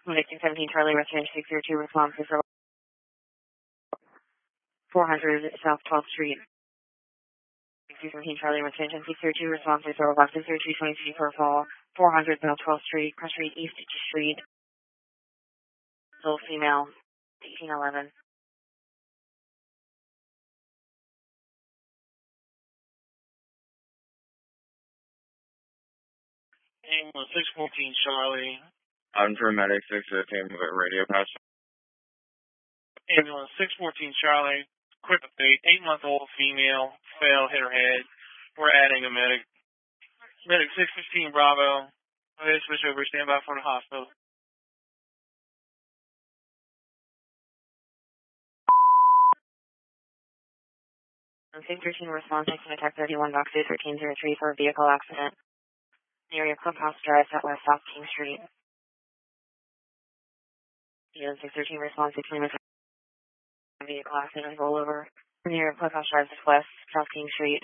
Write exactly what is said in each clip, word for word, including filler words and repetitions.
Medic two seventeen Charlie, Restaurant six zero two, response is four hundred South twelfth Street. two seventeen Charlie, Restaurant six zero two, response is over six zero two twenty-three for fall, four hundred South twelfth Street, Cross Street, East Street. Little female, eighteen eleven. Ambulance six fourteen Charlie. I'm for medic six fifteen with radio pass. Ambulance six fourteen Charlie. Quick update. Eight-month-old female fell, hit her head. We're adding a medic. Medic six fifteen Bravo. Okay, switch over. Stand by for the hospital. six thirteen response to attack thirty-one box two thirteen zero three for a vehicle accident. Area Clubhouse Drive, Southwest South King Street. Unit six thirteen response to vehicle accident rollover. Near Clubhouse Drive, West South King Street.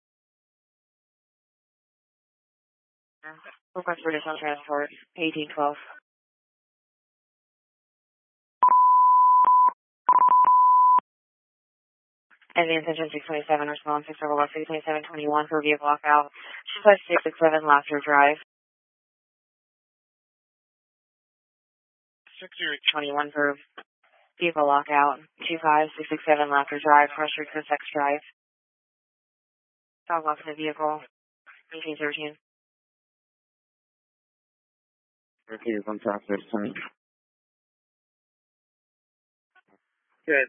Request for additional transport, eighteen twelve. Advance engine six twenty-seven, response six over six twenty-seven twenty-one for vehicle lockout. two five six six seven Laughter Drive. six zero twenty-one for vehicle lockout. two five six six seven Laughter Drive, Cross Street, Sex Drive. Dog lock in the vehicle, eighteen thirteen. Repeat one traffic time. Good.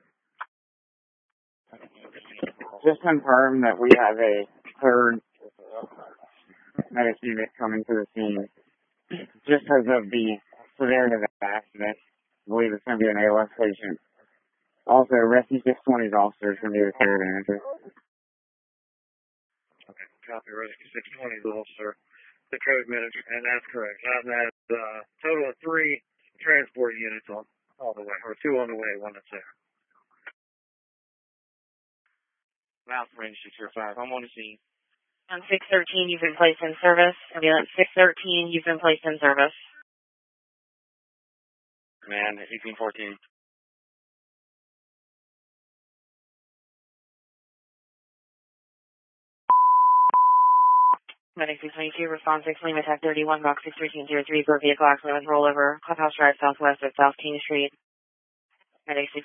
Just confirm that we have a third medic unit coming to the scene. Just because of the severity of the accident, I believe it's going to be an A L S patient. Also, Rescue six twenty's officer is going to be the care manager. Okay, copy. Rescue six twenty's officer, the code manager, and that's correct. I've had a uh, total of three transport units on all the way, or two on the way, one that's there. Mouth range six zero five. I'm on the scene. On six thirteen, you've been placed in service. Ambulance six thirteen, you've been placed in service. Man, eighteen fourteen. Medic six twenty-two, response six, Lima Tech thirty-one, box six thirteen zero three for vehicle accident with rollover, Clubhouse Drive, Southwest at South King Street. Medic six